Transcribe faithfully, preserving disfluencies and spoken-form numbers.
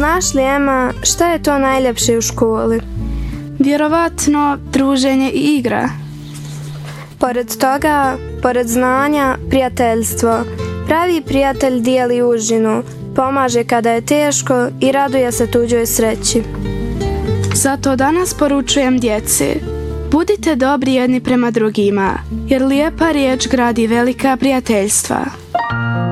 Znaš li, Ema, šta je to najljepše u školi? Vjerovatno druženje i igra. Pored toga, pored znanja, prijateljstvo. Pravi prijatelj dijeli užinu, pomaže kada je teško i raduje se tuđoj sreći. Zato danas poručujem djeci, budite dobri jedni prema drugima, jer lijepa riječ gradi velika prijateljstva.